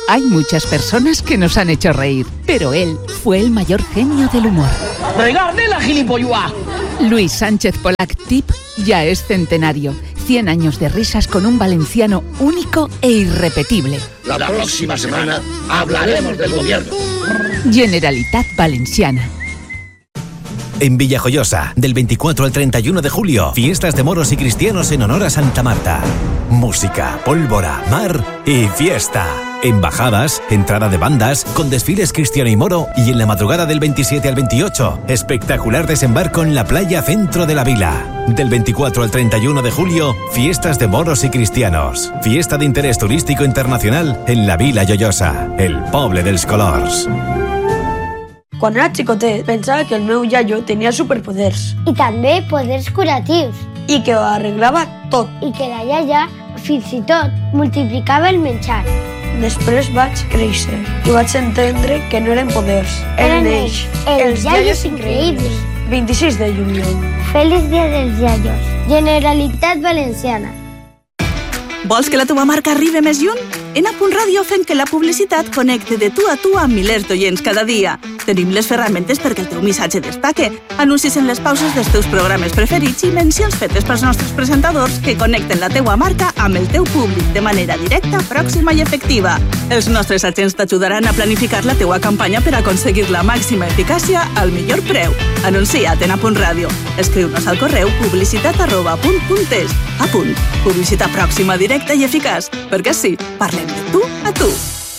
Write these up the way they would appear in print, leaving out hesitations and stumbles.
Hay muchas personas que nos han hecho reír, pero él fue el mayor genio del humor. ¡Regarde la gilipollas! Luis Sánchez Polac Tip ya es centenario. 100 años de risas con un valenciano único e irrepetible. La próxima semana hablaremos del gobierno. Generalitat Valenciana. En Villajoyosa, del 24 al 31 de julio, fiestas de moros y cristianos en honor a Santa Marta. Música, pólvora, mar y fiesta. Embajadas, entrada de bandas, con desfiles cristiano y moro, y en la madrugada del 27 al 28, espectacular desembarco en la playa centro de la vila. Del 24 al 31 de julio, fiestas de moros y cristianos. Fiesta de interés turístico internacional en la Vila Joiosa, el poble dels colors. Quan era xicotet, pensava que el meu iaio tenia superpoders. I també poders curatius. I que ho arreglava tot. I que la iaia, fins i tot, multiplicava el menjar. Després vaig créixer i vaig entendre que no eren poders. Eren ells, els iaios increïbles. 26 de juliol. Feliç dia dels iaios. Generalitat Valenciana. Vols que la teva marca arribi més lluny? En A.Radio fem que la publicitat connecte de tu a tu amb milers d'oients cada dia. Tenim les ferramentes perquè el teu missatge destaque, anuncis en les pauses dels teus programes preferits i mencions fetes pels nostres presentadors que connecten la teua marca amb el teu públic de manera directa, pròxima i efectiva. Els nostres agents t'ajudaran a planificar la teua campanya per aconseguir la màxima eficàcia al millor preu. Anuncia't en A.Radio. Escriu-nos al correu publicitat@punt.es. A punt. Publicitat pròxima, directa i eficaç. Perquè sí, parlem de tu a tu.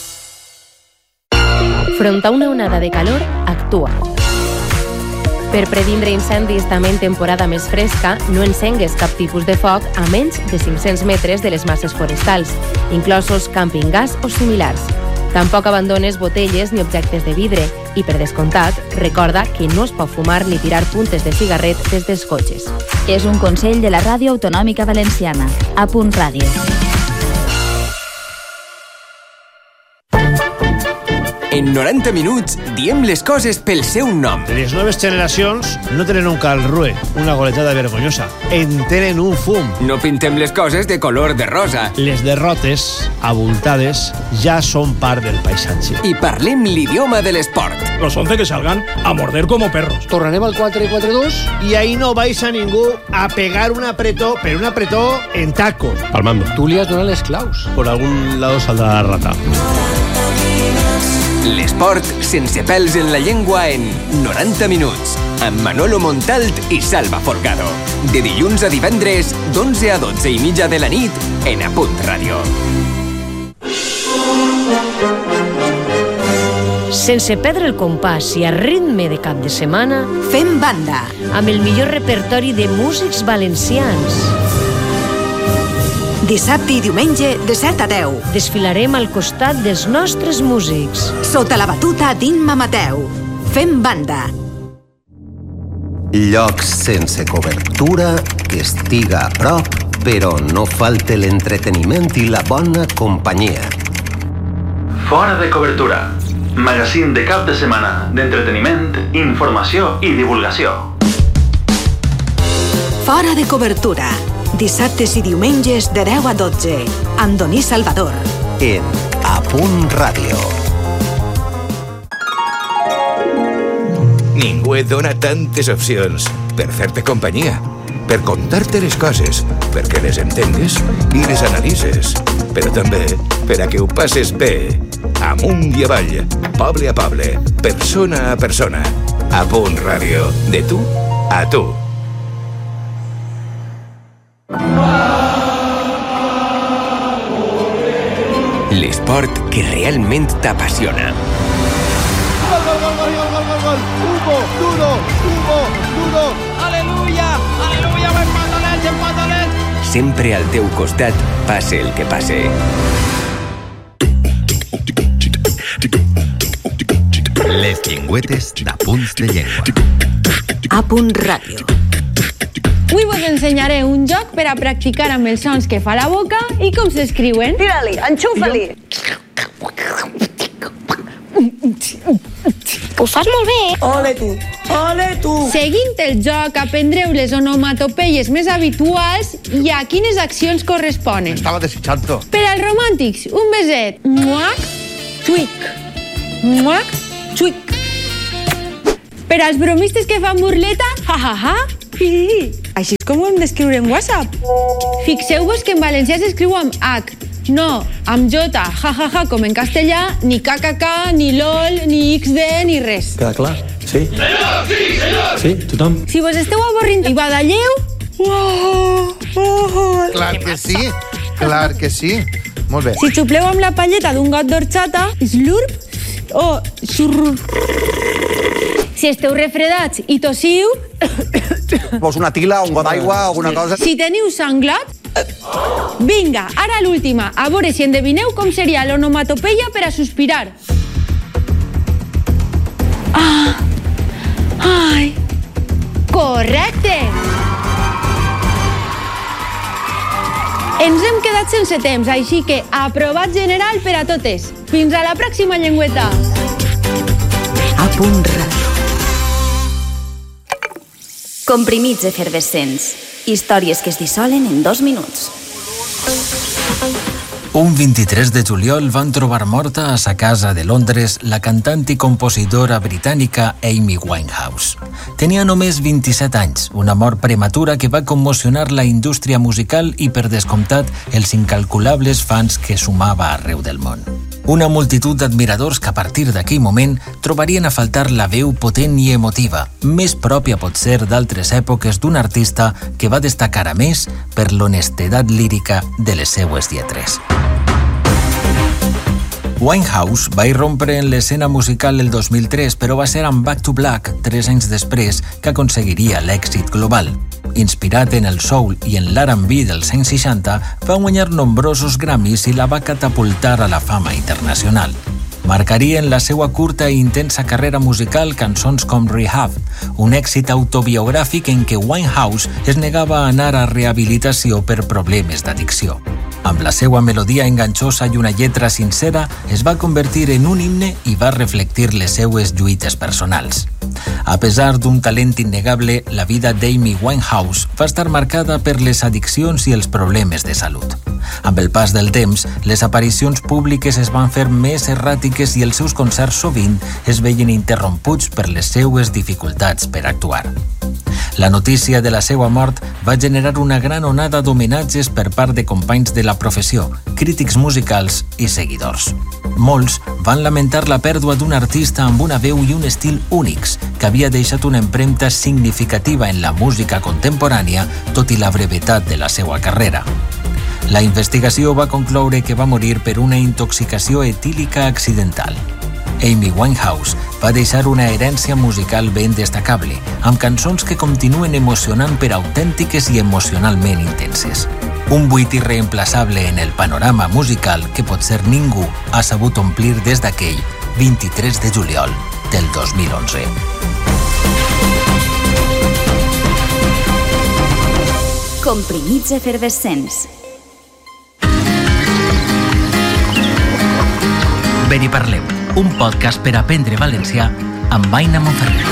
Front a una onada de calor, actua. Per previndre incendis també en temporada més fresca, no encengues cap tipus de foc a menys de 500 metres de les masses forestals, inclosos camping gas o similars. Tampoc abandones botelles ni objectes de vidre i, per descomptat, recorda que no es pot fumar ni tirar puntes de cigarret des dels cotxes. És un consell de la Ràdio Autonòmica Valenciana. A.Radio. En 90 minuts diem les coses pel seu nom. Les noves generacions no tenen un calrue, una goletada vergonyosa. En tenen un fum. No pintem les coses de color de rosa. Les derrotes, abultades, ja són part del paisatge. I parlem l'idioma de l'esport. Los 11 que salgan a morder como perros. Tornarem al 4-4-2 y ahí no vais a ningú a pegar un apretó, pero un apretó en tacos. Palmando. Tú li has donat les claus. Por algún lado saldrá la rata. L'esport sense pèls en la llengua en 90 minuts, amb Manolo Montalt i Salva Folgado. De dilluns a divendres, d'11 a 12 i mitja de la nit, en A.Radio. Sense perdre el compàs i a ritme de cap de setmana, fem banda amb el millor repertori de músics valencians. Dissabte i diumenge, de 7 a 10. Desfilarem al costat dels nostres músics. Sota la batuta d'Imma Mateu. Fem banda. Llocs sense cobertura, que estiga a prop, però no falte l'entreteniment i la bona companyia. Fora de cobertura. Magazín de cap de setmana d'entreteniment, informació i divulgació. Fora de cobertura. Dissabtes i diumenges de 10 a 12, amb Doní Salvador. En A.Radio. Ningú et dona tantes opcions per fer-te companyia, per contar-te les coses, perquè les entengues i les analitzes, però també per a que ho passes bé, amunt i avall, poble a poble, persona a persona. A.Radio. De tu a tu. L'esport que realment t'apassiona. Gol, gol, gol, gol, gol, gol, gol. Hugo, duro. Aleluya, empatolets. Sempre al teu costat, passe el que passe. Les llengüetes d'Apunts de Llengua. A.Radio. Avui vos ensenyaré un joc per a practicar amb els sons que fa la boca i com s'escriuen. Tira-li, enxufa-li. Ho fas molt bé. Ole tu. Seguint el joc aprendreu les onomatopeies més habituals i a quines accions corresponen. Estava desitjant-ho. Per als romàntics, un beset. Muac. xuic. Muac, xuic. Per als bromistes que fan burleta, ha, ha, ha. Així és com ho hem d'escriure en WhatsApp. Fixeu-vos que en valencià s'escriu amb H, no amb J, ja, ja, ja, com en castellà, ni KKK, ni LOL, ni XD, ni res. Queda clar? Sí? Senyor! Sí, senyor! Sí, tothom? Si vos esteu avorrint i badalleu... Clar que sí, clar que sí. Molt bé. Si xupleu amb la palleta d'un got d'orxata, slurp o xurr. Si esteu refredats i tossiu... Vols una tila, un got d'aigua, alguna cosa? Si teniu sanglat... Vinga, ara l'última. A veure si endevineu com seria l'onomatopeia per a sospirar. Ah! Ai! Correcte! Ens hem quedat sense temps, així que aprovat general per a totes. Fins a la pròxima llengüeta. A punt ràdio. Comprimits efervescents. Històries que es dissolen en 2 minuts. Un 23 de juliol van trobar morta a sa casa de Londres la cantant i compositora britànica Amy Winehouse. Tenia només 27 anys, una mort prematura que va commocionar la indústria musical i, per descomptat, els incalculables fans que sumava arreu del món. Una multitud d'admiradors que a partir d'aquell moment trobarien a faltar la veu potent i emotiva, més pròpia potser d'altres èpoques d'un artista que va destacar a més per l'honestedat lírica de les seues lletres. Winehouse va irrompre en l'escena musical el 2003, però va ser amb Back to Black, 3 anys després, que aconseguiria l'èxit global. Inspirat en el soul i en l'R&B dels anys 60, va guanyar nombrosos Grammys i la va catapultar a la fama internacional. Marcaria en la seva curta i intensa carrera musical cançons com Rehab, un èxit autobiogràfic en què Winehouse es negava a anar a rehabilitació per problemes d'addicció. Amb la seva melodia enganxosa i una lletra sincera, es va convertir en un himne i va reflectir les seues lluites personals. A pesar d'un talent innegable, la vida d'Amy Winehouse va estar marcada per les addiccions i els problemes de salut. Amb el pas del temps, les aparicions públiques es van fer més erràtiques i els seus concerts sovint es veien interromputs per les seues dificultats per actuar. La notícia de la seva mort va generar una gran onada d'homenatges per part de companys de la professió, crítics musicals i seguidors. Molts van lamentar la pèrdua d'un artista amb una veu i un estil únics, que havia deixat una empremta significativa en la música contemporània, tot i la brevetat de la seva carrera. La investigació va concloure que va morir per una intoxicació etílica accidental. Amy Winehouse va deixar una herència musical ben destacable, amb cançons que continuen emocionant per autèntiques i emocionalment intenses. Un buit irreemplaçable en el panorama musical que potser ningú ha sabut omplir des d'aquell 23 de juliol del 2011. Comprimits efervescents. Ben hi parlem, un podcast per aprendre valencià amb Aina Monferrer.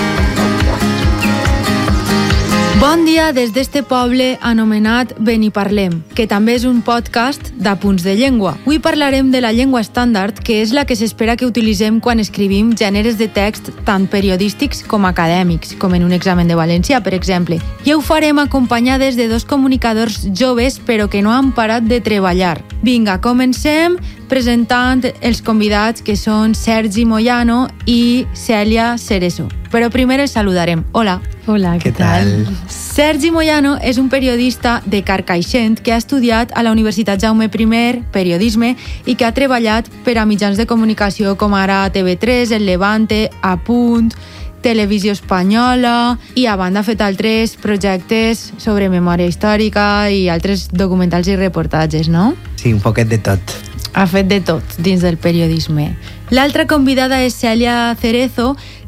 Bon dia des d'este poble anomenat Beniparlem, que també és un podcast d'Apunts de Llengua. Avui parlarem de la llengua estàndard, que és la que s'espera que utilitzem quan escrivim gèneres de text tant periodístics com acadèmics, com en un examen de valencià, per exemple. I ho farem acompanyades de 2 comunicadors joves però que no han parat de treballar. Vinga, comencem presentant els convidats, que són Sergi Moyano i Cèlia Cerezo. Però primer els saludarem. Hola. Hola, què tal? Sergi Moyano és un periodista de Carcaixent que ha estudiat a la Universitat Jaume I periodisme i que ha treballat per a mitjans de comunicació com ara TV3, El Levante, A Punt, Televisió Espanyola, i a banda ha fet altres projectes sobre memòria històrica i altres documentals i reportatges, no? Sí, un poquet de tot. Ha fet de tot dins del periodisme. L'altra convidada és Cèlia Cerezo, que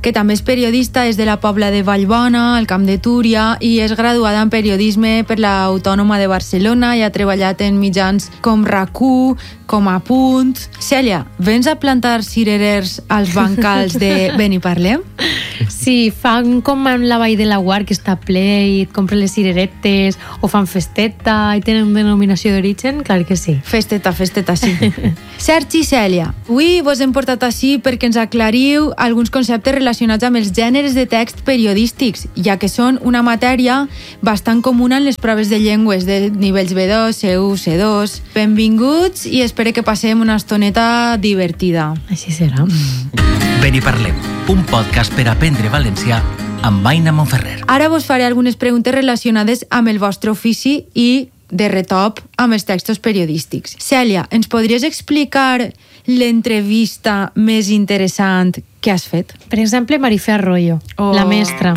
que també és periodista, és de la Pobla de Vallbona, al Camp de Túria, i és graduada en periodisme per l'Autònoma de Barcelona i ha treballat en mitjans com RAC1, com a Punt. Cèlia, vens a plantar cirerers als bancals de Beniparlem? Sí, fan com en la Vall de Laguar, que està ple i et compren les cireretes, o fan festeta i tenen denominació d'origen, clar que sí. Festeta, sí. Sergi i Cèlia, avui vos hem portat així perquè ens aclariu alguns conceptes relacionats amb els gèneres de text periodístics, ja que són una matèria bastant comuna en les proves de llengües de nivells B2, C1, C2. Benvinguts i espero que passem una estoneta divertida. Així serà. Beniparlem, un podcast per aprendre valencià amb Aina Monferrer. Ara vos faré algunes preguntes relacionades amb el vostre ofici i, de retop, amb els textos periodístics. Cèlia, ens podries explicar l'entrevista més interessant que has fet? Per exemple, Marifé Arroyo, la mestra.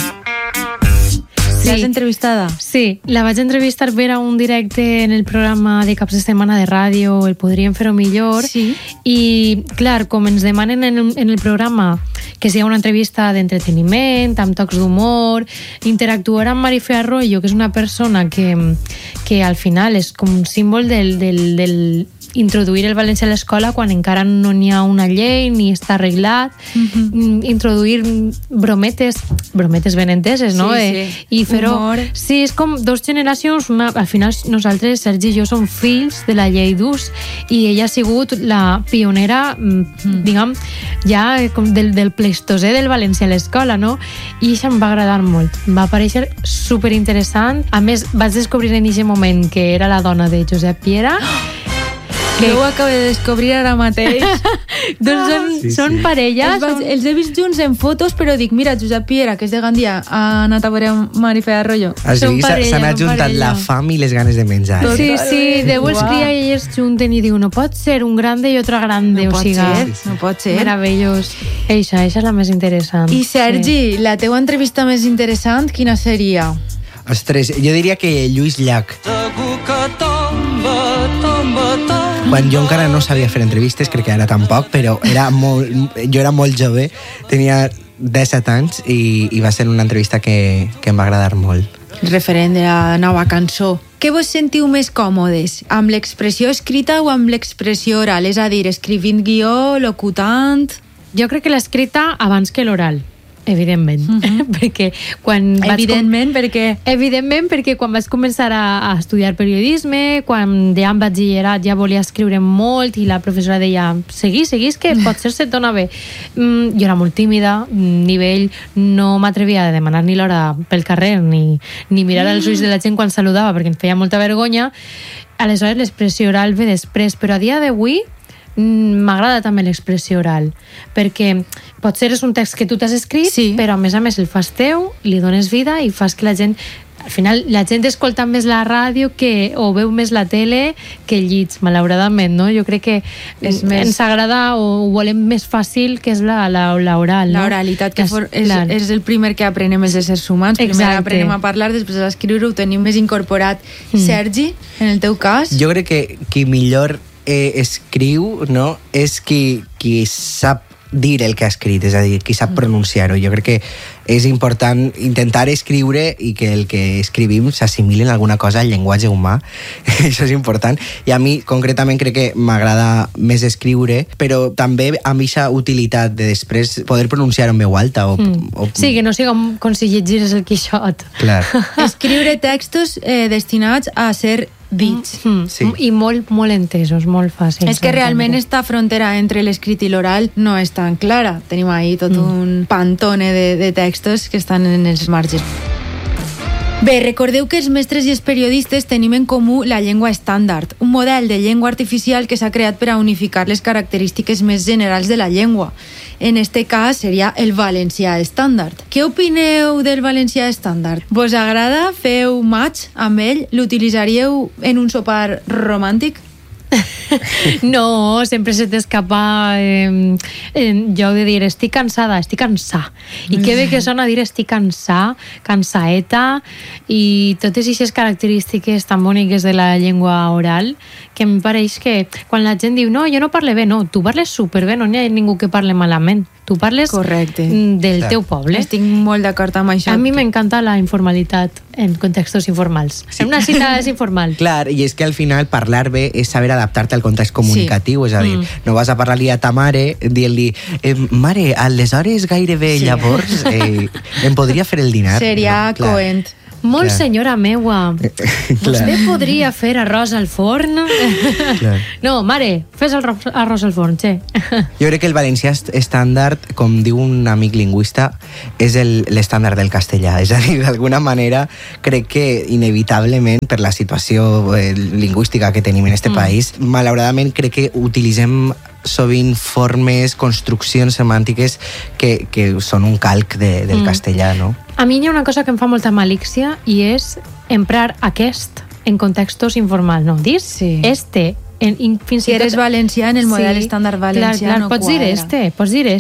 L'has entrevistada? Sí, la vaig entrevistar per a un directe en el programa de caps de setmana de ràdio, el Podríem Fer-ho Millor, i clar, com ens demanen en el programa que sigui una entrevista d'entreteniment, amb tocs d'humor, interactuar amb Marifé Arroyo, que és una persona que al final és com un símbol del introduir el valencià a l'escola quan encara no n'hi ha una llei ni està arreglat, introduir brometes ben enteses, no? I fer-ho... Sí, és com dos generacions, al final nosaltres, Sergi i jo, som fills de la llei d'ús i ella ha sigut la pionera, diguem, ja del pleistocè del valencià a l'escola, no? I això em va agradar molt, em va aparèixer superinteressant. A més, vaig descobrir en aquest moment que era la dona de Josep Piera. Jo ho acabo de descobrir ara mateix. Doncs són parella. Els he vist junts en fotos, però dic, mira, Josep Piera, que és de Gandia, ha anat a veure Marifé Arroyo. S'han ajuntat la fam i les ganes de menjar. Sí, Déu els cria i ells junten i diu, no pot ser un grande i otro grande. No pot ser. Meravellós. Eixa és la més interessant. I Sergi, la teua entrevista més interessant, quina seria? Ostres, jo diria que Lluís Llach. Quan jo encara no sabia fer entrevistes, crec que ara tampoc, però jo era molt jove, tenia 17 anys i va ser una entrevista que em va agradar molt. Referent de la nova cançó. Què vos sentiu més còmodes? Amb l'expressió escrita o amb l'expressió oral? És a dir, escrivint guió, locutant... Jo crec que l'escrita abans que l'oral. Evidentment. Perquè quan Evidentment, perquè quan vaig començar a estudiar periodisme, quan ja en batxillerat ja volia escriure molt i la professora deia seguís, que potser se't dona bé. Jo era molt tímida, nivell, no m'atrevia a demanar ni l'hora pel carrer ni mirar als ulls de la gent quan saludava perquè em feia molta vergonya. Aleshores l'expressió oral ve després, però a dia d'avui m'agrada també l'expressió oral, perquè potser és un text que tu t'has escrit, però a més el fas teu, li dones vida i fas que la gent... Al final, la gent escolta més la ràdio o veu més la tele que el llits, malauradament, no? Jo crec que ens agrada o ho volem més fàcil, que és l'oral, no? L'oralitat, que és el primer que aprenem els éssers humans. Primer aprenem a parlar, després a escriure, ho tenim més incorporat. Sergi, en el teu cas? Jo crec que qui millor escriu, no? És qui sap dir el que ha escrit, és a dir, qui sap pronunciar-ho. Jo crec que és important intentar escriure i que el que escrivim s'assimili en alguna cosa al llenguatge humà. Això és important. I a mi, concretament, crec que m'agrada més escriure, però també amb aquesta utilitat de després poder pronunciar en veu alta. Sí, que no sigui com si llegires el Quixot. Clar. Escriure textos destinats a ser dits. I molt entesos, molt fàcils. És que realment esta frontera entre l'escrit i l'oral no és tan clara. Tenim ahí tot un pantone de textos que estan en els marges. Bé, recordeu que els mestres i els periodistes tenim en comú la llengua estàndard, un model de llengua artificial que s'ha creat per a unificar les característiques més generals de la llengua. En este cas seria el valencià estàndard. Què opineu del valencià estàndard? Vos agrada? Feu match amb ell? L'utilitzaríeu en un sopar romàntic? No, sempre se t'escapa jo he de dir estic cansada, estic cansà, i que bé que sona dir estic cansà, cansaeta, i totes aquestes característiques tan boniques de la llengua oral, que em pareix que quan la gent diu no, jo no parle bé, no, tu parles superbé, no n'hi ha ningú que parle malament, Tu parles del teu poble. Estic molt d'acord amb això. A mi m'encanta la informalitat en contextos informals. En una cita és informal. Clar, i és que al final parlar bé és saber adaptar-te al context comunicatiu, és a dir, no vas a parlar-li a ta mare dient-li, mare, aleshores gairebé llavors em podria fer el dinar? Seria coent. Molt senyora meua, vostè podria fer arròs al forn? No, mare, fes arròs al forn, che. Jo crec que el valencià estàndard, com diu un amic lingüista, és l'estàndard del castellà. És a dir, d'alguna manera, crec que inevitablement, per la situació lingüística que tenim en este país, malauradament crec que utilitzem sovint formes, construccions semàntiques que són un calc del castellà, no? A mi hi ha una cosa que em fa molta malícia i és emprar aquest en contextos informals, no? Dir este. Si eres valencià, en el model estàndard valencià no pots dir este, pots dir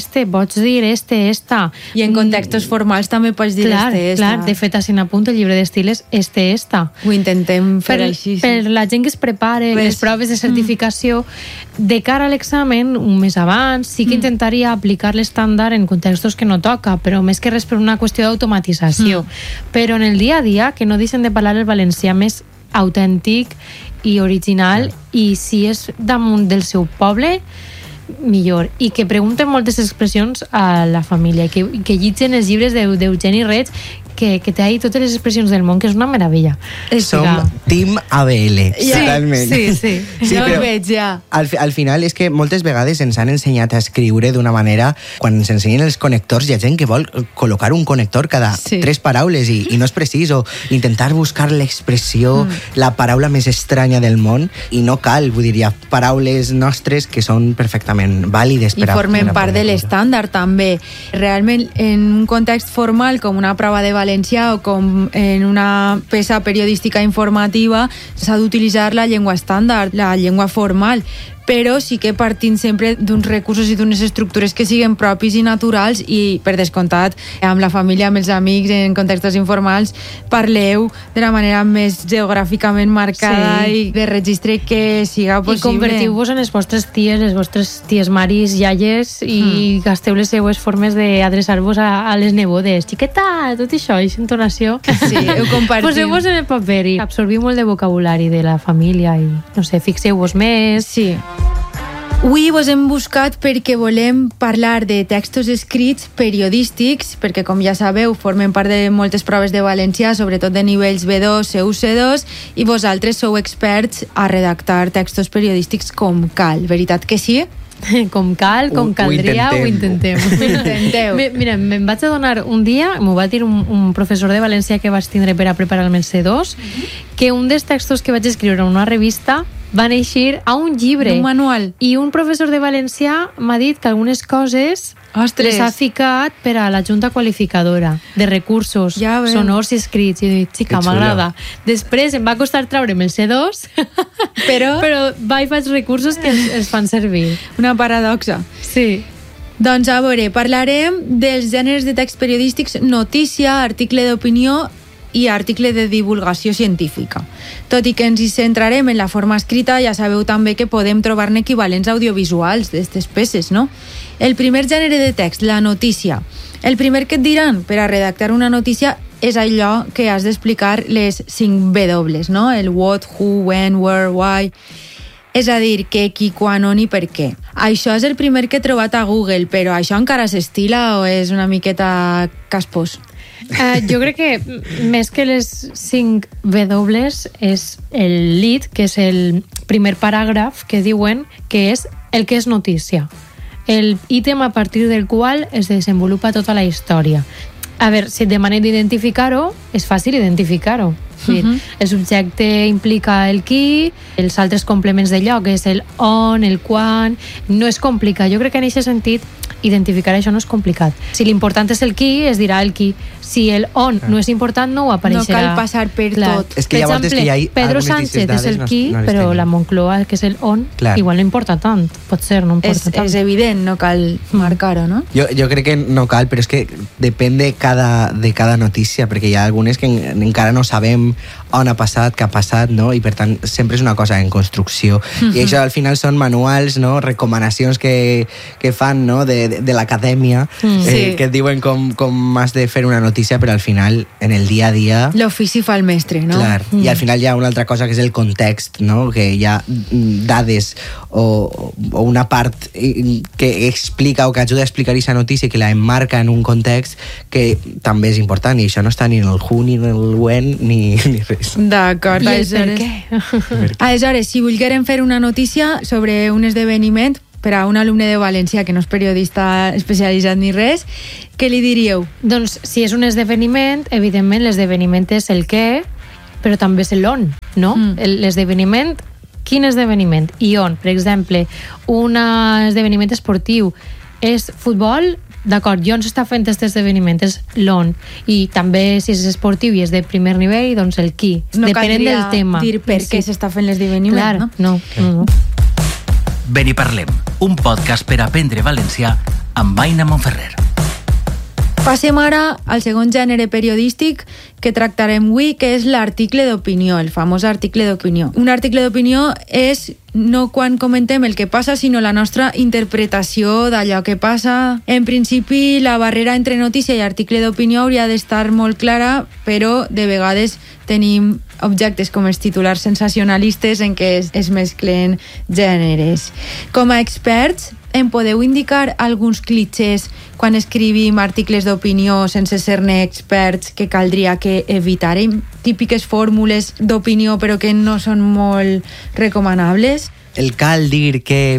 esta. I en contextos formals també pots dir este, esta. Clar, de fet, a Sinapunt, el llibre d'estil és este, esta. Ho intentem fer així. Per la gent que es prepare les proves de certificació, de cara a l'examen, un mes abans, sí que intentaria aplicar l'estàndard en contextos que no toca, però més que res per una qüestió d'automatització. Però en el dia a dia, que no deixen de parlar el valencià més autèntic i original, i si és damunt del seu poble, millor. I que pregunten moltes expressions a la família, i que llitgen els llibres d'Eugeni Reig, que té ahí totes les expressions del món, que és una meravella. Som Team ABL, totalment. Sí. Jo ho veig ja. Al final és que moltes vegades ens han ensenyat a escriure d'una manera, quan ens ensenyen els connectors, hi ha gent que vol col·locar un connector cada 3 paraules i no és precís, o intentar buscar l'expressió, la paraula més estranya del món, i no cal, vull dir, hi ha paraules nostres que són perfectament vàlides per i formen part de l'estàndard també. Realment, en un context formal com una prova de valencià o com en una peça periodística informativa s'ha d'utilitzar la llengua estàndard, la llengua formal, però sí que partint sempre d'uns recursos i d'unes estructures que siguen propis i naturals, i per descomptat amb la família, amb els amics, en contextos informals, parleu de la manera més geogràficament marcada i de registre que siga possible. I convertiu-vos en les vostres ties maris, iaies, i gasteu les seues formes d'adreçar-vos a les nebodes. Xiqueta, tot això, aquesta entonació. Sí, ho compartim. Poseu-vos en el paper i absorbiu molt de vocabulari de la família i, no sé, fixeu-vos més. Sí. Avui vos hem buscat perquè volem parlar de textos escrits periodístics, perquè, com ja sabeu, formen part de moltes proves de valencià, sobretot de nivells B2, C1, C2, i vosaltres sou experts a redactar textos periodístics com cal. Veritat que sí? Com cal, com caldria, ho intentem. Mira, me'n vaig adonar un dia, m'ho va dir un professor de valencià que vaig tindre per a preparar-me el C2, que un dels textos que vaig escriure en una revista van eixir a un llibre. Un manual. I un professor de valencià m'ha dit que algunes coses les ha ficat per a la Junta Qualificadora de Recursos Sonors i Escrits. I he dit, xica, m'agrada. Després em va costar treure'm el C2, però vaig recursos que es fan servir. Una paradoxa. Sí. Doncs a veure, parlarem dels gèneres de text periodístics notícia, article d'opinió i article de divulgació científica. Tot i que ens hi centrarem en la forma escrita, ja sabeu també que podem trobar-ne equivalents audiovisuals d'aquestes peces, no? El primer gènere de text, la notícia. El primer que et diran per a redactar una notícia és allò que has d'explicar les 5 W, no? El what, who, when, where, why. És a dir, què, qui, quan, on i per què. Això és el primer que he trobat a Google, però això encara s'estila o és una miqueta caspós? Jo crec que més que les 5 W és el lead, que és el primer paràgraf que diuen que és el que és notícia, el ítem a partir del qual es desenvolupa tota la història. A veure, si et demanem d'identificar-ho, és fàcil identificar-ho. El subjecte implica el qui, els altres complements de lloc és el on, el quan. No és complicat. Jo crec que en aquest sentit identificar això no és complicat. Si l'important és el qui, es dirà el qui. Si el on no és important, no ho apareixerà. No cal passar per tot. És que per exemple, Pedro Sánchez és el qui, però la Moncloa, que és el on, igual no importa tant. Pot ser, no importa tant. És evident, no cal marcar-ho, no? Jo crec que no cal, però és que depèn de cada notícia, perquè hi ha algunes que encara no sabem on ha passat, què ha passat, no? I per tant sempre és una cosa en construcció. I això al final són manuals, no? Recomanacions que fan, no? de l'acadèmia, que et diuen com has de fer una notícia, però al final en el dia a dia... L'ofici fa el mestre, no? Clar, i al final hi ha una altra cosa que és el context, no? Que hi ha dades o una part que explica o que ajuda a explicar aquesta notícia, que la emmarca en un context que també és important, i això no està ni en el Who, ni en el When, ni res. D'acord. I el per què? Aleshores, si volguérem fer una notícia sobre un esdeveniment per a un alumne de València que no és periodista especialitzat ni res, què li diríeu? Doncs si és un esdeveniment, evidentment l'esdeveniment és el què, però també és l'on, no? L'esdeveniment, quin esdeveniment i on? Per exemple, un esdeveniment esportiu és futbol, d'acord, i on s'està fent aquest esdeveniment? És l'on. I també, si és esportiu i és de primer nivell, doncs el qui. No depenent del tema. Dir per què s'està fent l'esdeveniment, clar, no? No. Ben i parlem, un podcast per aprendre valencià amb Aina Monferrer. Passem ara al segon gènere periodístic que tractarem avui, que és l'article d'opinió, el famós article d'opinió. Un article d'opinió és no quan comentem el que passa, sinó la nostra interpretació d'allò que passa. En principi, la barrera entre notícia i article d'opinió hauria d'estar molt clara, però de vegades tenim objectes com els titulars sensacionalistes en què es mesclen gèneres. Com a experts, em podeu indicar alguns clitxés quan escrivim articles d'opinió sense ser-ne experts que caldria que evitàrem? Típiques fórmules d'opinió però que no són molt recomanables? El cal dir que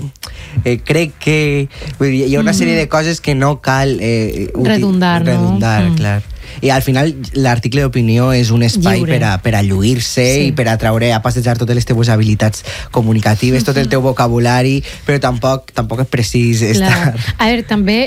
crec que... Vull dir, hi ha una sèrie de coses que no cal redundar, no? Clar. I al final l'article d'opinió és un espai per a lluir-se i per a treure, a passejar totes les teves habilitats comunicatives, tot el teu vocabulari, però tampoc és precís estar... A veure, també,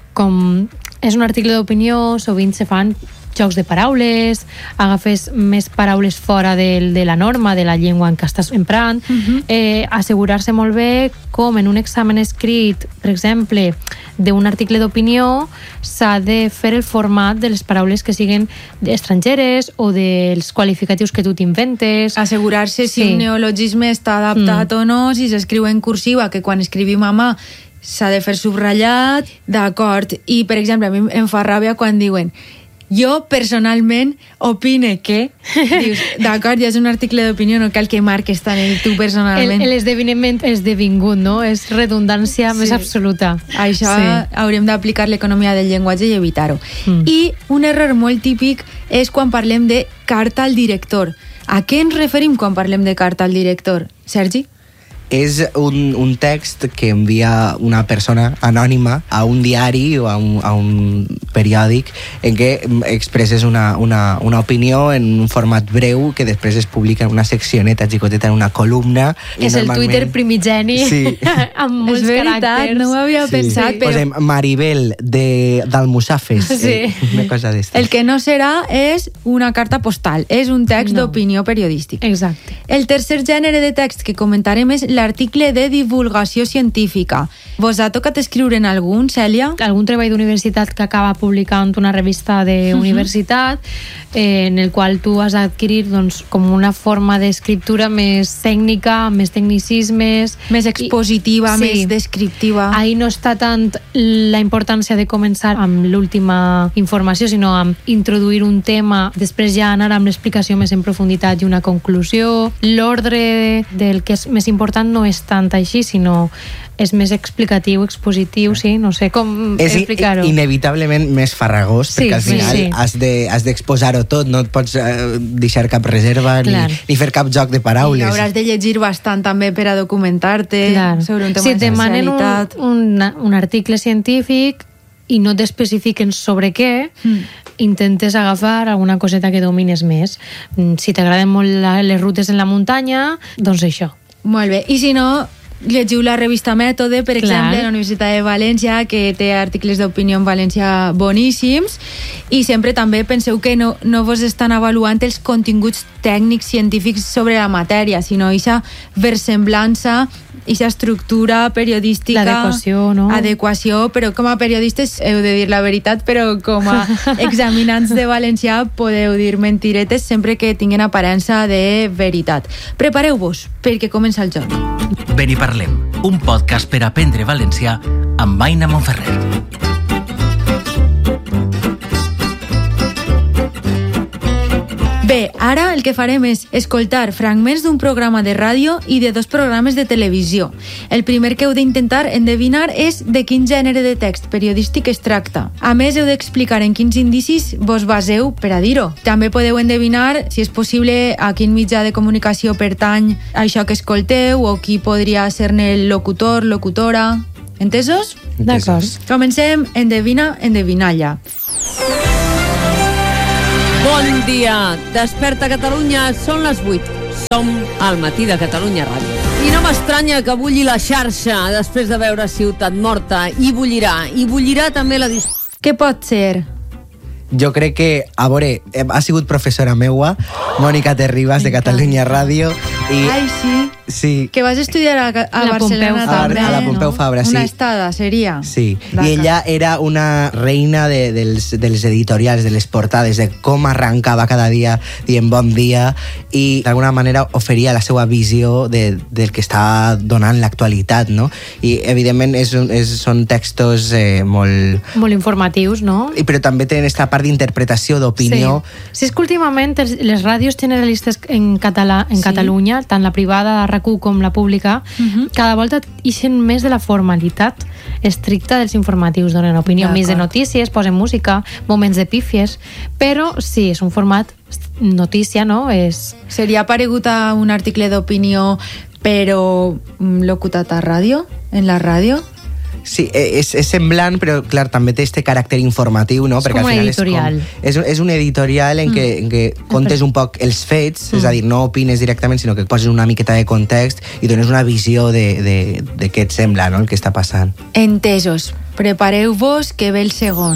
com és un article d'opinió, sovint se fan jocs de paraules, agafes més paraules fora de la norma, de la llengua en què estàs emprant, assegurar-se molt bé com en un examen escrit, per exemple, d'un article d'opinió, s'ha de fer el format de les paraules que siguin estrangeres o dels qualificatius que tu t'inventes. Assegurar-se si un neologisme està adaptat o no, si s'escriu en cursiva, que quan escrivim a mà s'ha de fer subratllat, d'acord. I, per exemple, a mi em fa ràbia quan diuen jo personalment opine que, dius, d'acord, ja és un article d'opinió, no cal que marques tant el tu personalment. L'esdeveniment esdevingut, no? És redundància més absoluta. Això haurem d'aplicar l'economia del llenguatge i evitar-ho. I un error molt típic és quan parlem de carta al director. A què ens referim quan parlem de carta al director? Sergi? És un text que envia una persona anònima a un diari o a un periòdic en què expresses una opinió en un format breu que després es publica en una seccioneta xicoteta, en una columna. És el Twitter primigeni, amb molts caràcters. No ho havia pensat. Però... Posem Maribel d'Almussafes, una cosa d'estes. El que no serà és una carta postal, és un text d'opinió periodístic. Exacte. El tercer gènere de text que comentarem és l'article de divulgació científica. Vos ha tocat escriure en algun, Cèlia? Algun treball d'universitat que acaba publicant una revista d'universitat, en el qual tu has d'adquirir com una forma d'escriptura més tècnica, més tecnicismes... Més expositiva, més descriptiva. Ahí no està tant la importància de començar amb l'última informació, sinó amb introduir un tema, després ja anar amb l'explicació més en profunditat i una conclusió. L'ordre del que és més important no és tant així, sinó és més explicatiu, expositiu, no sé com explicar-ho. És inevitablement més farragós, perquè al final has d'exposar-ho tot, no et pots deixar cap reserva ni fer cap joc de paraules. I hauràs de llegir bastant també per a documentar-te sobre un tema de especialitat. Si et demanen un article científic i no t'especifiquen sobre què, intentes agafar alguna coseta que domines més. Si t'agraden molt les rutes en la muntanya, doncs això. Molt bé. I si no, Llegiu la revista Mètode, per exemple, de la Universitat de València, que té articles d'opinió en valencià boníssims, i sempre també penseu que no vos estan avaluant els continguts tècnics científics sobre la matèria, sinó aquesta versemblança, aquesta estructura periodística, l'adequació, no? Adequació, però com a periodistes heu de dir la veritat, però com a examinants de valencià podeu dir mentiretes sempre que tinguin aparença de veritat. Prepareu-vos, perquè comença el joc. Ben i parlem, un podcast per aprendre valencià amb Aina Monferrer. Bé, ara el que farem és escoltar fragments d'un programa de ràdio i de 2 programes de televisió. El primer que heu d'intentar endevinar és de quin gènere de text periodístic es tracta. A més, heu d'explicar en quins indicis vos baseu per a dir-ho. També podeu endevinar, si és possible, a quin mitjà de comunicació pertany això que escolteu o qui podria ser-ne el locutor, locutora... Entesos? D'acord. Comencem. Endevina, endevinalla. Bon dia, desperta Catalunya, són les 8. Som al matí de Catalunya Ràdio. I no m'estranya que bulli la xarxa després de veure Ciutat Morta. I bullirà també la discussió. Què pot ser? Jo crec que, a veure, ha sigut professora meua, Mònica Terribas, de Catalunya Ràdio. Ai, sí? Sí. Que vas estudiar a Barcelona també, a la Pompeu Fabra, sí. Una estada, seria? Sí, i ella era una reina dels editorials, de les portades, de com arrancava cada dia dient bon dia, i d'alguna manera oferia la seva visió del que està donant l'actualitat, no? I evidentment són textos molt informatius, no? Però també tenen aquesta part d'interpretació, d'opinió. Sí, és que últimament les ràdios generalistes en català, en Catalunya, tant la privada, la RAC1 com la pública, cada volta ixen més de la formalitat estricta dels informatius, donen opinió, més de notícies, posen música, moments de pífies, però sí, és un format notícia, no? Seria paregut a un article d'opinió, però locutat a ràdio, en la ràdio? Sí, és semblant, però clar, també té este caràcter informatiu, no? És com un editorial. És un editorial en què contes un poc els fets, és a dir, no opines directament, sinó que poses una miqueta de context i dones una visió de què et sembla, no?, el que està passant. Entesos. Prepareu-vos que ve el segon.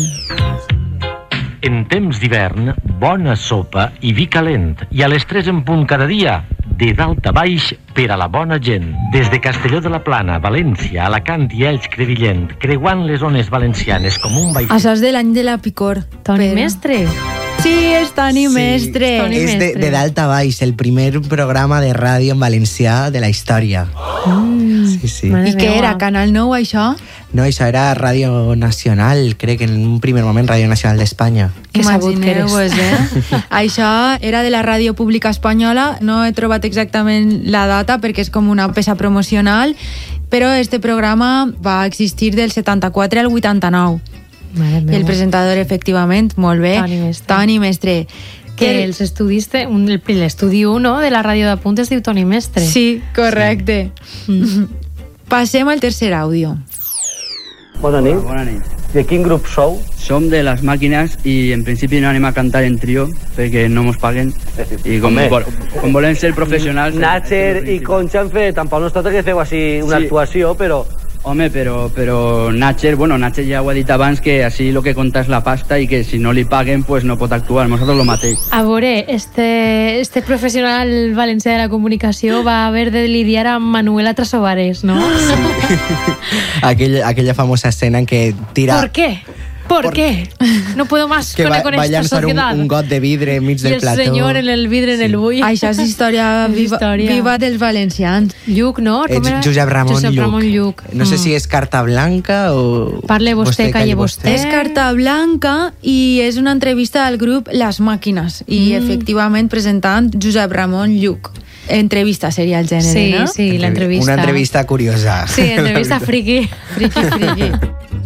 En temps d'hivern, bona sopa i vi calent. I a les 3 en punt cada dia, de dalt a baix per a la bona gent. Des de Castelló de la Plana, València, Alacant i Elx Crevillent, creuant les zones valencianes com un vaixell. Això és de l'any de la Picor. Toni Mestre. Sí, és Toni Mestre. És de dalt a baix, el primer programa de ràdio en valencià de la història. Sí. I què era? Canal 9, això? No, això era Ràdio Nacional, crec que en un primer moment Ràdio Nacional d'Espanya. Que sabut que eres. Això era de la Ràdio Pública Espanyola, no he trobat exactament la data perquè és com una peça promocional, però este programa va existir del 74 al 89. I el presentador, efectivament, molt bé, Toni Mestre. Que els estudis, l'estudi 1 de la ràdio de Punt es diu Toni Mestre. Sí, correcte. Passem al tercer àudio. Bona nit. Bona nit. De quin grup sou? Som de les màquines i en principi no anem a cantar en trio perquè no mos paguen i com volem ser professionals... Natcher i Concha han fet, tampoc no es tracta que feu així una actuació, però... Home, però Natcher ja ho ha dit abans que així el que compta és la pasta i que si no li paguen pues no pot actuar, nosaltres lo mateix. A veure, este professional valencià de la comunicació va haver de lidiar amb Manuela Trasobares, ¿no? Sí. Aquella famosa escena en que tira... ¿Por qué? ¿Por qué? No puedo más con esta sociedad. Va llançar un got de vidre enmig del plató. I el senyor en el vidre en el bull. Això és història viva dels valencians. Lluc, no? Josep Ramon Lluc. No sé si és carta blanca o... Parle vostè, calle vostè. És carta blanca i és una entrevista al grup Les Màquines i efectivament presentant Josep Ramon Lluc. Entrevista seria el gènere, no? Sí, l'entrevista. Una entrevista curiosa. Sí, entrevista friki. Friki.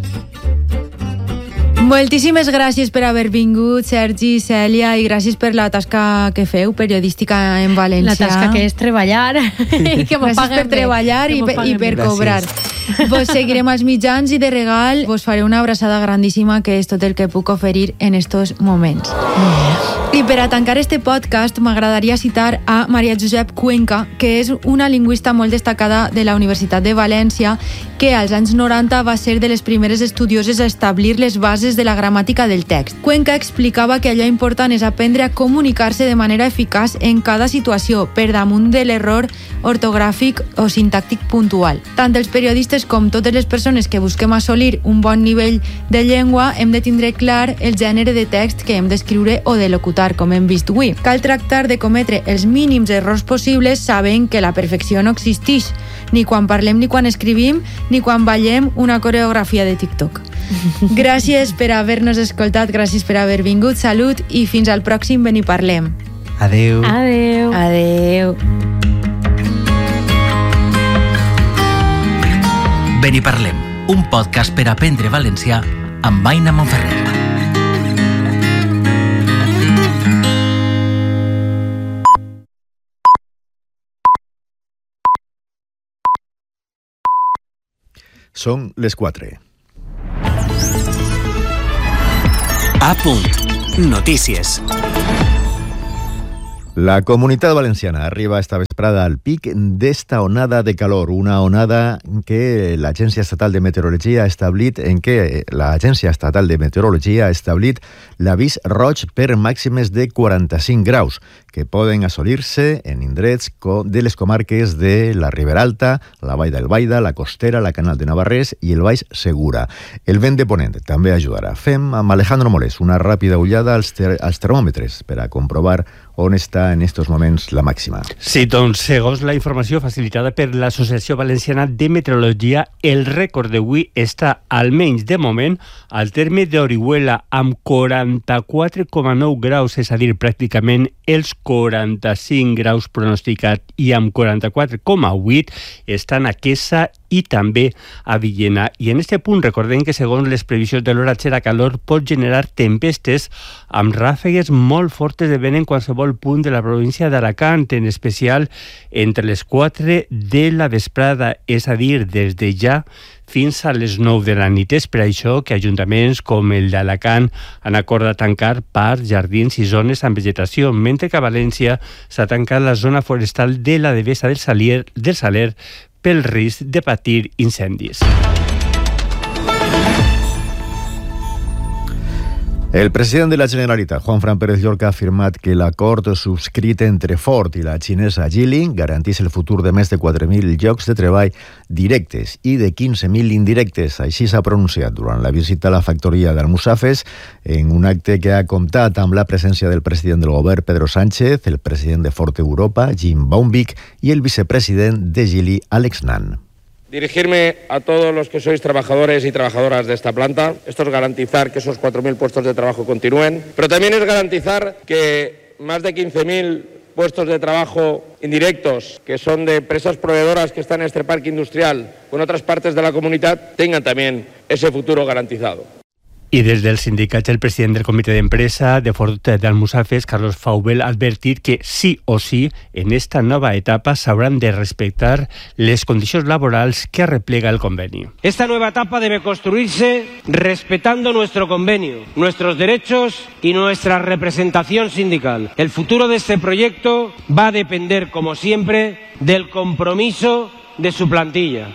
Moltíssimes gràcies per haver vingut, Sergi, Cèlia, i gràcies per la tasca que feu, periodística en valencià. La tasca que és treballar i que m'ho paguen per treballar i per cobrar. Vos seguirem als mitjans i de regal vos faré una abraçada grandíssima, que és tot el que puc oferir en estos moments. I per a tancar este podcast m'agradaria citar a Maria Josep Cuenca, que és una lingüista molt destacada de la Universitat de València, que als anys 90 va ser de les primeres estudioses a establir les bases de la gramàtica del text. Cuenca explicava que allò important és aprendre a comunicar-se de manera eficaç en cada situació, per damunt de l'error ortogràfic o sintàctic puntual. Tant els periodistes com totes les persones que busquem assolir un bon nivell de llengua hem de tindre clar el gènere de text que hem d'escriure o de locutar, com hem vist avui. Cal tractar de cometre els mínims errors possibles sabent que la perfecció no existeix, ni quan parlem ni quan escrivim, ni quan ballem una coreografia de TikTok. Gràcies per haver-nos escoltat, gràcies per haver vingut, salut i fins al pròxim Beniparlem. Adeu. Adeu. Adeu. Beniparlem, un podcast per aprendre valencià amb Aina Monferrer. Són les 4. A punt. Notícies. La Comunitat Valenciana arriba esta vesprada al pic d'esta onada de calor, una onada que l'Agència Estatal de Meteorologia ha establit l'avís roig per màximes de 45 graus, que poden assolir-se en indrets de les comarques de la Ribera Alta, la Vall d'Albaida, la Costera, la Canal de Navarrés i el Baix Segura. El vent de ponent també ajudarà. Fem amb Alejandro Molés una ràpida ullada als termòmetres per a comprovar on està en estos moments la màxima. Sí, doncs, segons la informació facilitada per l'Associació Valenciana de Meteorologia, el rècord d'avui està, almenys de moment, al terme d'Orihuela, amb 44,9 graus, és a dir, pràcticament els 45 graus pronosticats, i amb 44,8 estan a Quesa i també a Villena. I en este punt recordem que segons les previsions de l'oratge, la calor pot generar tempestes amb ràfegues molt fortes de vent en qualsevol punt de la província d'Alacant, en especial entre les 4 de la vesprada, és a dir, des de ja fins a les 9 de la nit. És per això que ajuntaments com el d'Alacant han acordat tancar parcs, jardins i zones amb vegetació, mentre que a València s'ha tancat la zona forestal de la Devesa del Saler pel risc de patir incendis. El president de la Generalitat, Juanfran Pérez Llorca, ha afirmat que l'acord subscrit entre Ford i la xinesa Geely garantís el futur de més de 4.000 llocs de treball directes i de 15.000 indirectes. Així s'ha pronunciat durant la visita a la factoria d'Almussafes, en un acte que ha comptat amb la presència del president del govern, Pedro Sánchez, el president de Ford Europa, Jim Baumvik, i el vicepresident de Geely, Alex Nan. Dirigirme a todos los que sois trabajadores y trabajadoras de esta planta. Esto es garantizar que esos 4.000 puestos de trabajo continúen, pero también es garantizar que más de 15.000 puestos de trabajo indirectos, que son de empresas proveedoras que están en este parque industrial con otras partes de la comunidad, tengan también ese futuro garantizado. I des dels sindicats, el president del comitè d'empresa de Ford d'Almussafes, Carlos Faubel, ha advertit que sí o sí, en esta nova etapa s'hauran de respectar les condicions laborals que arreplega el convenio. Esta nueva etapa debe construirse respetando nuestro convenio, nuestros derechos y nuestra representación sindical. El futuro de este proyecto va a depender, como siempre, del compromiso de su plantilla.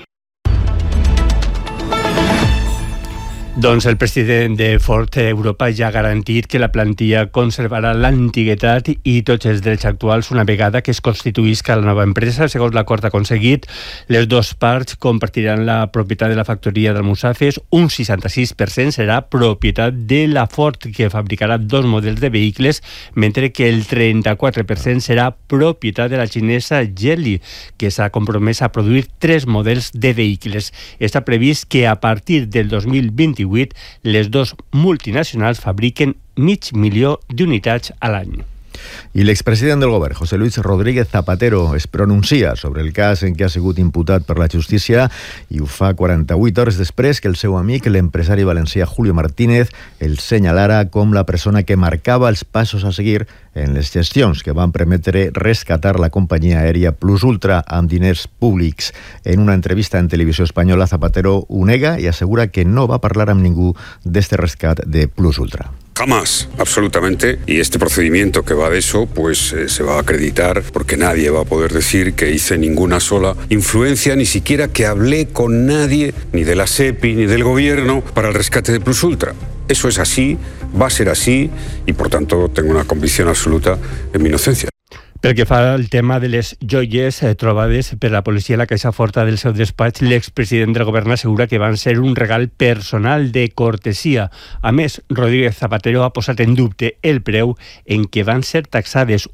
Doncs el president de Ford Europa ja ha garantit que la plantilla conservarà l'antiguitat i tots els drets actuals una vegada que es constituïsca la nova empresa. Segons l'acord aconseguit, les dues parts compartiran la propietat de la factoria d'Almussafes. Un 66% serà propietat de la Ford, que fabricarà 2 models de vehicles, mentre que el 34% serà propietat de la xinesa Geely, que s'ha compromès a produir 3 models de vehicles. Està previst que a partir del 2028 les dues multinacionals fabriquen 500.000 d'unitats a l'any. I l'expresident del govern, José Luis Rodríguez Zapatero, es pronuncia sobre el cas en què ha sigut imputat per la justícia i ho fa 48 hores després que el seu amic, l'empresari valencià Julio Martínez, el senyalara com la persona que marcava els passos a seguir en les gestions que van permetre rescatar la companyia aèria Plus Ultra amb diners públics. En una entrevista en Televisió Espanyola, Zapatero ho nega i assegura que no va parlar amb ningú d'este rescat de Plus Ultra. Jamás, absolutamente. Y este procedimiento que va de eso, pues se va a acreditar porque nadie va a poder decir que hice ninguna sola influencia, ni siquiera que hablé con nadie, ni de la SEPI, ni del gobierno, para el rescate de Plus Ultra. Eso es así, va a ser así, y por tanto tengo una convicción absoluta en mi inocencia. Pel que fa al tema de les joies trobades per la policia a la caixa forta del seu despatx, l'expresident del govern assegura que van ser un regal personal de cortesia. A més, Rodríguez Zapatero ha posat en dubte el preu en què van ser taxades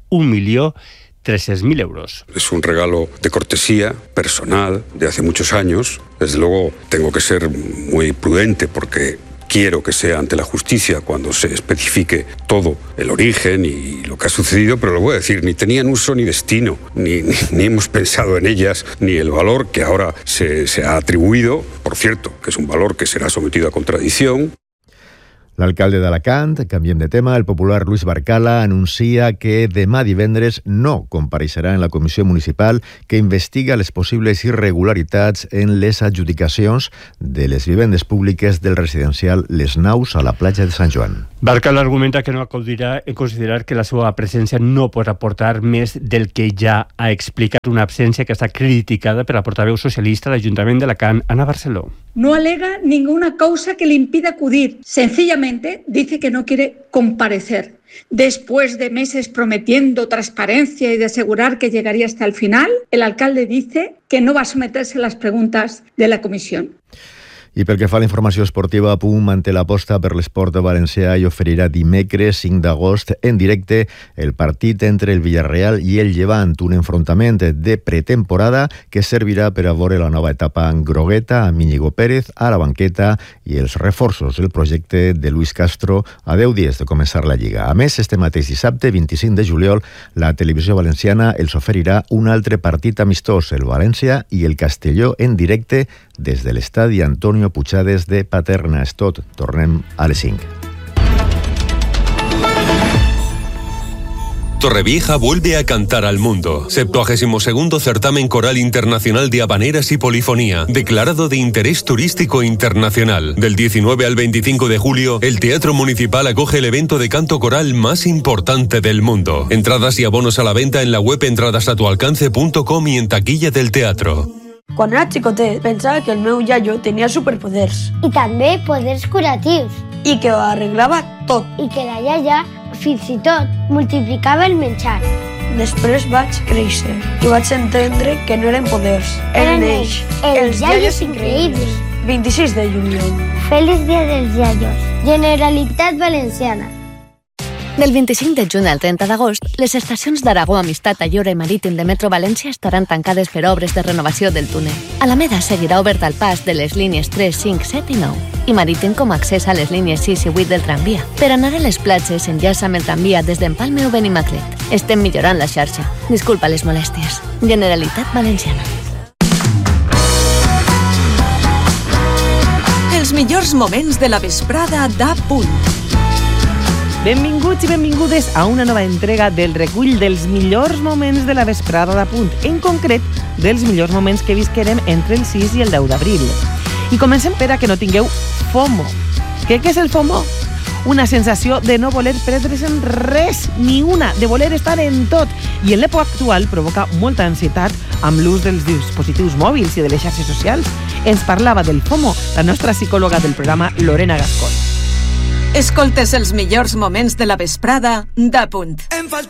1.300.000 euros. Es un regalo de cortesía personal de hace muchos años. Desde luego tengo que ser muy prudente porque quiero que sea ante la justicia cuando se especifique todo el origen y lo que ha sucedido, pero lo voy a decir, ni tenían uso ni destino, ni hemos pensado en ellas, ni el valor que ahora se ha atribuido, por cierto, que es un valor que será sometido a contradicción. L'alcalde d'Alacant, canviem de tema, el popular Luis Barcala anuncia que demà divendres no compareixerà en la comissió municipal que investiga les possibles irregularitats en les adjudicacions de les vivendes públiques del residencial Les Naus a la platja de Sant Joan. Barcala argumenta que no acudirà en considerar que la seva presència no pot aportar més del que ja ha explicat, una absència que està criticada per la portaveu socialista de l'Ajuntament d'Alacant, Ana Barceló. No alega ninguna causa que le impida acudir. Sencillamente dice que no quiere comparecer. Después de meses prometiendo transparencia y de asegurar que llegaría hasta el final, el alcalde dice que no va a someterse a las preguntas de la comisión. I pel que fa a la informació esportiva, PUM manté l'aposta per l'esport valencià i oferirà dimecres 5 d'agost en directe el partit entre el Villarreal i el Llevant, un enfrontament de pretemporada que servirà per a veure la nova etapa en grogueta amb Íñigo Pérez a la banqueta i els reforços del projecte de Luis Castro a 10 dies de començar la Lliga. A més, este mateix dissabte, 25 de juliol, la televisió valenciana els oferirà un altre partit amistós, el València i el Castelló en directe des de l'estadi Antonio Puigades de Paterna. És tot. Tornem a les 5. Torrevieja vuelve a cantar al mundo. 72º Certamen Coral Internacional de Habaneras y Polifonía, declarado de interés turístico internacional. Del 19 al 25 de julio, el Teatro Municipal acoge el evento de canto coral más importante del mundo. Entradas y abonos a la venta en la web entradasatualcance.com y en taquilla del teatro. Quan era xicotet, pensava que el meu iaio tenia superpoders. I també poders curatius. I que ho arreglava tot. I que la iaia, fins i tot, multiplicava el menjar. Després vaig créixer i vaig entendre que no eren poders. Eren ells, els iaios increïbles. 26 de juliol. Feliç dia dels iaios. Generalitat Valenciana. Del 25 de juny al 30 d'agost, les estacions d'Aragó, Amistat, Ayora i Marítim de Metro València estaran tancades per obres de renovació del túnel. Alameda seguirà obert al pas de les línies 3, 5, 7 i 9 i Marítim com a accés a les línies 6 i 8 del tramvia. Per anar a les platges s'enllaça amb el tramvia des d'Empalme o Benimaclet. Estem millorant la xarxa. Disculpa les molèsties. Generalitat Valenciana. Els millors moments de la vesprada d'A Punt. Benvinguts i benvingudes a una nova entrega del recull dels millors moments de la vesprada d'A Punt, en concret dels millors moments que visquerem entre el 6 i el 10 d'abril. I comencem per a que no tingueu FOMO. Què és el FOMO? Una sensació de no voler perdre's en res, ni una, de voler estar en tot. I en l'època actual provoca molta ansietat amb l'ús dels dispositius mòbils i de les xarxes socials. Ens parlava del FOMO la nostra psicòloga del programa, Lorena Gascón. Escoltes els millors moments de la vesprada d'A Punt.